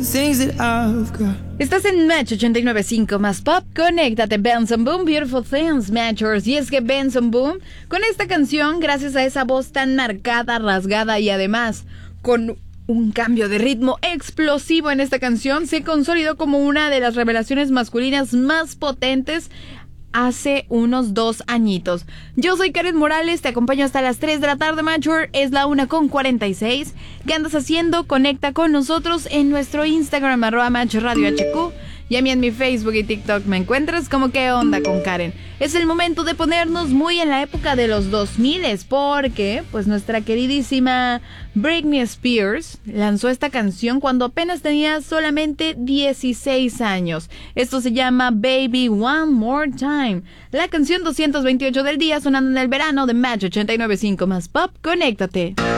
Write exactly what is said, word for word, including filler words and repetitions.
Estás en Match ochenta y nueve punto cinco más Pop. Conéctate, Benson Boom, Beautiful Things, Matchers. Y es que Benson Boom, con esta canción, gracias a esa voz tan marcada, rasgada y además con un cambio de ritmo explosivo en esta canción, se consolidó como una de las revelaciones masculinas más potentes hace unos dos añitos. Yo soy Karen Morales, te acompaño hasta las tres de la tarde, Matcher. Es la una con cuarenta y seis. ¿Qué andas haciendo? Conecta con nosotros en nuestro Instagram, arroba Match Radio H Q. Y a mí en mi Facebook y TikTok me encuentras como ¿Qué onda con Karen? Es el momento de ponernos muy en la época de los dos mil, porque pues nuestra queridísima Britney Spears lanzó esta canción cuando apenas tenía solamente dieciséis años. Esto se llama Baby One More Time. La canción doscientos veintiocho del día sonando en el verano de Match ochenta y nueve punto cinco más Pop. Conéctate.